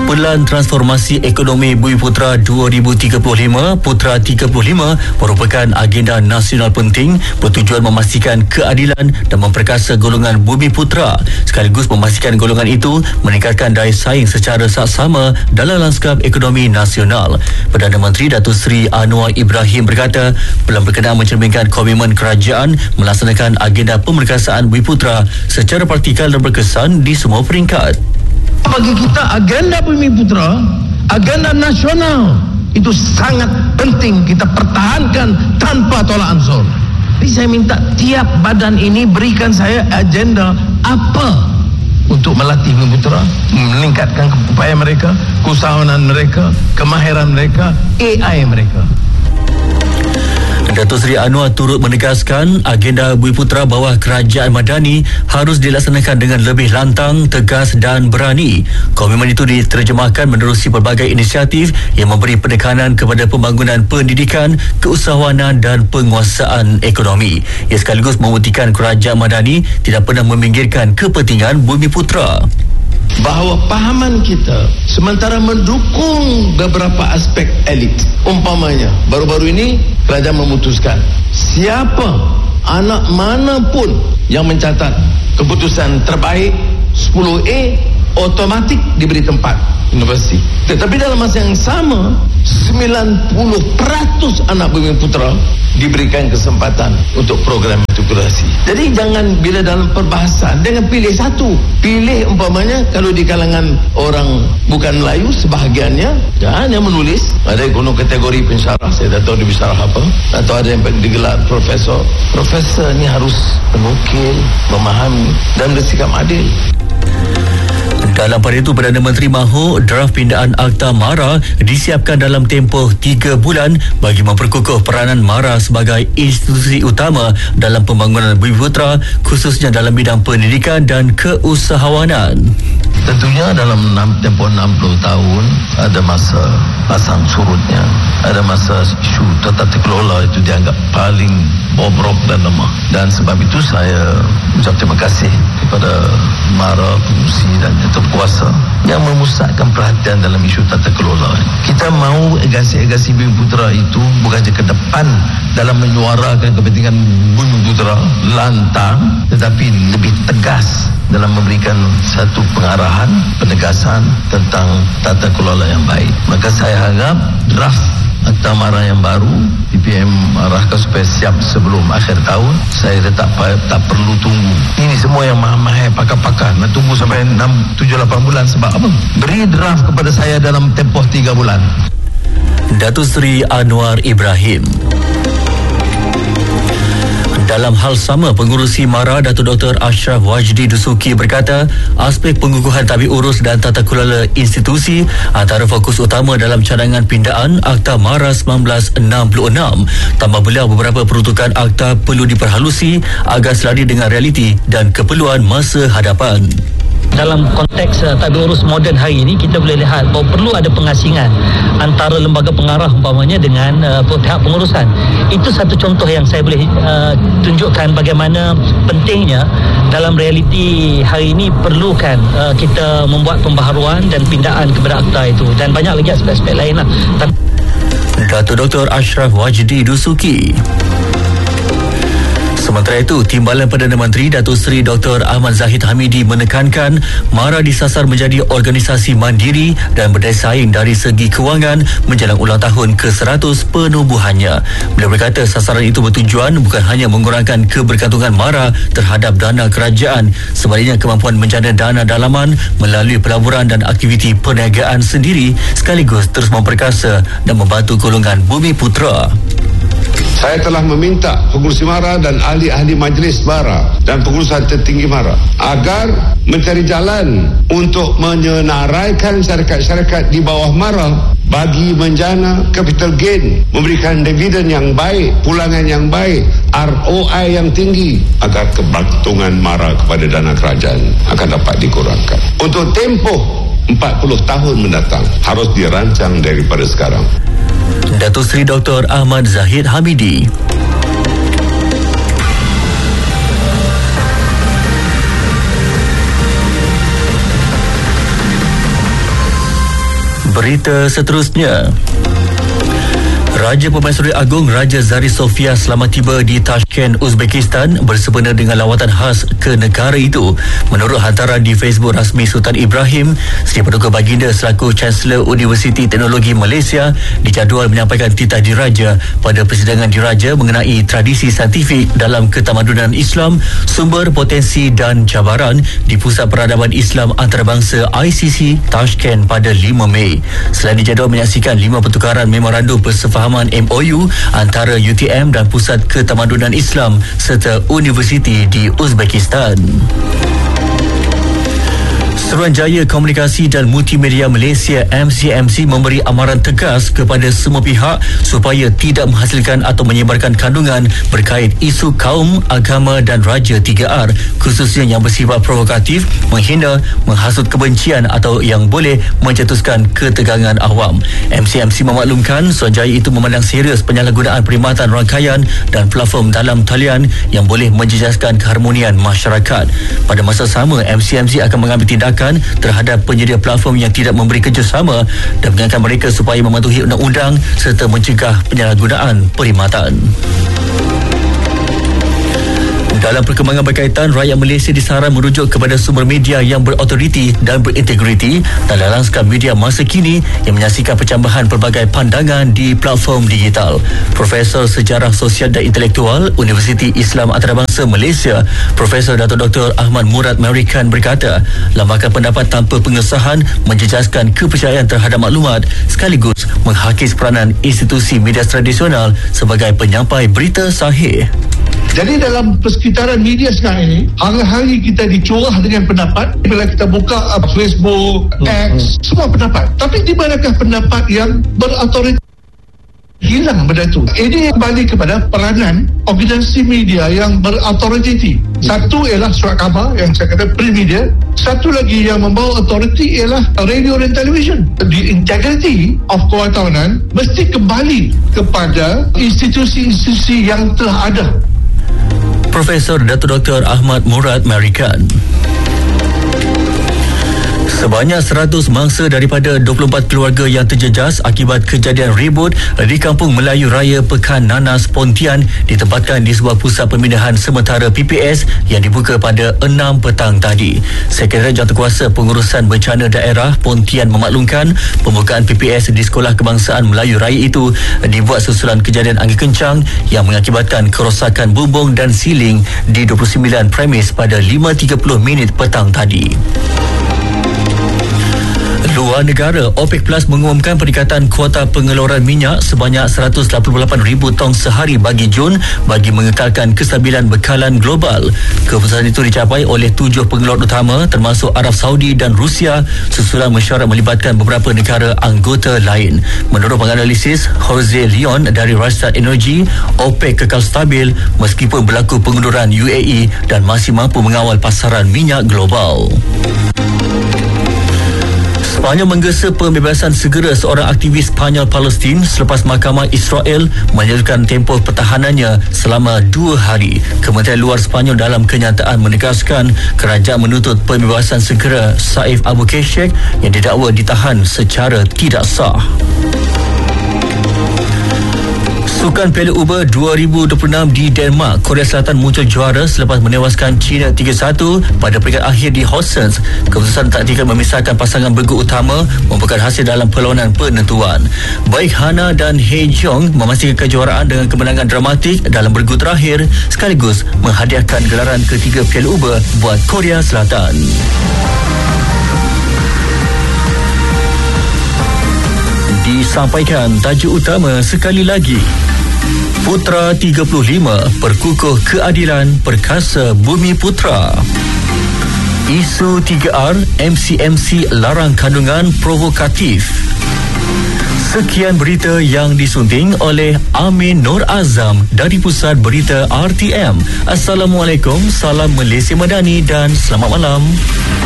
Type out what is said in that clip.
Pelan Transformasi Ekonomi Bumiputra 2035 Putra 35 merupakan agenda nasional penting bertujuan memastikan keadilan dan memperkasa golongan Bumiputra sekaligus memastikan golongan itu meningkatkan daya saing secara saksama dalam lanskap ekonomi nasional. Perdana Menteri Datuk Seri Anwar Ibrahim berkata, pelan berkenaan mencerminkan komitmen kerajaan melaksanakan agenda pemerkasaan Bumiputra secara praktikal dan berkesan di semua peringkat. Bagi kita agenda Bumiputra, agenda nasional itu sangat penting kita pertahankan tanpa tolak ansur. Jadi saya minta tiap badan ini berikan saya agenda apa untuk melatih Bumiputra, meningkatkan upaya mereka, keusahawanan mereka, kemahiran mereka, AI mereka. Datuk Seri Anwar turut menegaskan agenda Bumiputra bawah kerajaan madani harus dilaksanakan dengan lebih lantang, tegas dan berani. Komitmen itu diterjemahkan menerusi pelbagai inisiatif yang memberi penekanan kepada pembangunan pendidikan, keusahawanan dan penguasaan ekonomi. Ia sekaligus membuktikan kerajaan madani tidak pernah meminggirkan kepentingan Bumiputra. Bahawa pahaman kita sementara mendukung beberapa aspek elit. Umpamanya, baru-baru ini kerajaan memutuskan siapa anak mana pun yang mencatat keputusan terbaik 10A otomatik diberi tempat universiti. Tetapi dalam masa yang sama 90% anak Bumiputra diberikan kesempatan untuk program matrikulasi. Jadi jangan bila dalam perbahasan dengan pilih satu. Pilih umpamanya kalau di kalangan orang bukan Melayu sebahagiannya yang menulis ada ekonom kategori pensyarah, saya tak tahu dia pensyarah apa, atau ada yang digelar profesor. Profesor ni harus menukil, memahami dan bersikap adil. Dalam pada itu, Perdana Menteri mahu draft pindaan Akta MARA disiapkan dalam tempoh 3 bulan bagi memperkukuh peranan MARA sebagai institusi utama dalam pembangunan Bumiputra, khususnya dalam bidang pendidikan dan keusahawanan. Tentunya dalam tempoh 60 tahun ada masa pasang surutnya, ada masa isu tata kelola itu dianggap paling bobrok dan lemah, dan sebab itu saya ucap terima kasih kepada MARA, pengurusi dan kuasa yang memusatkan perhatian dalam isu tata kelola. Kita mahu agasi-agasi Bumiputra itu bukan saja ke depan dalam menyuarakan kepentingan Bumiputra lantang, tetapi lebih tegas dalam memberikan satu pengarahan, penegasan tentang tata kelola yang baik. Maka saya harap draft Akta MARA yang baru DPM arahkan supaya siap sebelum akhir tahun. Saya tak perlu tunggu. Ini semua yang mahal-mahal pakar-pakar nak tunggu sampai 6-7-8 bulan. Sebab apa? Beri draft kepada saya dalam tempoh 3 bulan. Datuk Seri Anwar Ibrahim. Dalam hal sama, pengurusi MARA Datuk Dr. Ashraf Wajdi Dusuki berkata, aspek pengukuhan tabik urus dan tata kelola institusi antara fokus utama dalam cadangan pindaan Akta MARA 1966. Tambah beliau, beberapa peruntukan akta perlu diperhalusi agar selari dengan realiti dan keperluan masa hadapan. Dalam konteks tabik urus moden hari ini, kita boleh lihat bahawa perlu ada pengasingan antara lembaga pengarah umpamanya dengan pihak pengurusan. Itu satu contoh yang saya boleh tunjukkan bagaimana pentingnya dalam realiti hari ini perlukan kita membuat pembaharuan dan pindaan kepada akta itu, dan banyak lagi aspek-aspek lain lah. Datuk Dr. Ashraf Wajdi Dusuki. Sementara itu, Timbalan Perdana Menteri Datuk Seri Dr. Ahmad Zahid Hamidi menekankan MARA disasar menjadi organisasi mandiri dan berdaya saing dari segi kewangan menjelang ulang tahun ke-100 penubuhannya. Beliau berkata sasaran itu bertujuan bukan hanya mengurangkan kebergantungan MARA terhadap dana kerajaan, sebaliknya kemampuan menjana dana dalaman melalui pelaburan dan aktiviti perniagaan sendiri sekaligus terus memperkasa dan membantu golongan Bumiputra. Saya telah meminta pengurusi MARA dan ahli-ahli majlis MARA dan pengurusan tertinggi MARA agar mencari jalan untuk menyenaraikan syarikat-syarikat di bawah MARA bagi menjana capital gain, memberikan dividen yang baik, pulangan yang baik, ROI yang tinggi, agar kebergantungan MARA kepada dana kerajaan akan dapat dikurangkan. Untuk tempoh 40 tahun mendatang harus dirancang daripada sekarang. Datuk Seri Dr. Ahmad Zahid Hamidi. Berita seterusnya. Raja Pemaisuri Agong Raja Zari Sofia selamat tiba di Tashkent, Uzbekistan bersempena dengan lawatan khas ke negara itu. Menurut hantaran di Facebook rasmi Sultan Ibrahim, Seri Paduka Baginda selaku Chancellor Universiti Teknologi Malaysia dijadual menyampaikan titah diraja pada persidangan diraja mengenai tradisi saintifik dalam ketamadunan Islam, sumber, potensi dan cabaran di Pusat Peradaban Islam Antarabangsa ICC Tashkent pada 5 Mei. Selain dijadual menyaksikan 5 pertukaran memorandum persefahaman MOU antara UTM dan Pusat Ketamadunan Islam serta universiti di Uzbekistan. Suruhanjaya Komunikasi dan Multimedia Malaysia MCMC memberi amaran tegas kepada semua pihak supaya tidak menghasilkan atau menyebarkan kandungan berkait isu kaum, agama dan Raja 3R, khususnya yang bersifat provokatif, menghina, menghasut kebencian atau yang boleh mencetuskan ketegangan awam. MCMC memaklumkan Suruhanjaya itu memandang serius penyalahgunaan perkhidmatan rangkaian dan platform dalam talian yang boleh menjejaskan keharmonian masyarakat. Pada masa sama, MCMC akan mengambil tindakan terhadap penyedia platform yang tidak memberi kerjasama dan mengingatkan mereka supaya mematuhi undang-undang serta mencegah penyalahgunaan perkhidmatan. Dalam perkembangan berkaitan, rakyat Malaysia disaran merujuk kepada sumber media yang berautoriti dan berintegriti dan langskan media masa kini yang menyaksikan pencambahan pelbagai pandangan di platform digital. Profesor Sejarah Sosial dan Intelektual Universiti Islam Antarabangsa Malaysia, Profesor Dato' Dr. Ahmad Murad Merikan berkata, lambakan pendapat tanpa pengesahan menjejaskan kepercayaan terhadap maklumat sekaligus menghakis peranan institusi media tradisional sebagai penyampai berita sahih. Jadi dalam persekitaran media sekarang ini, hari-hari kita dicurah dengan pendapat. Bila kita buka Facebook, X, semua pendapat. Tapi di manakah pendapat yang berautoriti? Hilang benda itu. Ini kembali kepada peranan organisasi media yang berautoriti. Satu ialah surat khabar yang saya kata print media. Satu lagi yang membawa autoriti ialah radio dan television. The integrity of kewartawanan mesti kembali kepada institusi-institusi yang telah ada. Profesor Dato' Dr. Ahmad Murad Merikan. Sebanyak 100 mangsa daripada 24 keluarga yang terjejas akibat kejadian ribut di Kampung Melayu Raya Pekan Nanas, Pontian ditempatkan di sebuah pusat pemindahan sementara PPS yang dibuka pada 6 petang tadi. Sekretariat Jawatankuasa Pengurusan Bencana Daerah Pontian memaklumkan pembukaan PPS di Sekolah Kebangsaan Melayu Raya itu dibuat susulan kejadian angin kencang yang mengakibatkan kerosakan bumbung dan siling di 29 premis pada 5.30 minit petang tadi. Luar negara, OPEC Plus mengumumkan peningkatan kuota pengeluaran minyak sebanyak 188,000 tong sehari bagi Jun bagi mengekalkan kestabilan bekalan global. Keputusan itu dicapai oleh 7 pengeluar utama termasuk Arab Saudi dan Rusia susulan mesyuarat melibatkan beberapa negara anggota lain. Menurut penganalisis Jose Leon dari Rystad Energy, OPEC kekal stabil meskipun berlaku pengunduran UAE dan masih mampu mengawal pasaran minyak global. Spanyol menggesa pembebasan segera seorang aktivis Spanyol Palestin selepas Mahkamah Israel menyalurkan tempoh pertahanannya selama 2 hari. Kementerian Luar Spanyol dalam kenyataan menegaskan kerajaan menuntut pembebasan segera Saif Abu Keshek yang didakwa ditahan secara tidak sah. Sukan Piala Uber 2026 di Denmark, Korea Selatan muncul juara selepas menewaskan China 3-1 pada peringkat akhir di Horsens. Keputusan taktikal memisahkan pasangan bergu utama merupakan hasil dalam perlawanan penentuan. Baik Hana dan Hye Jong memastikan kejuaraan dengan kemenangan dramatik dalam bergu terakhir sekaligus menghadiahkan gelaran ketiga Piala Uber buat Korea Selatan. Disampaikan tajuk utama sekali lagi. Putra 35 perkukuh keadilan perkasa Bumi Putra. Isu 3R, MCMC larang kandungan provokatif. Sekian berita yang disunting oleh Amin Nur Azam dari Pusat Berita RTM. Assalamualaikum, salam Malaysia Madani dan selamat malam.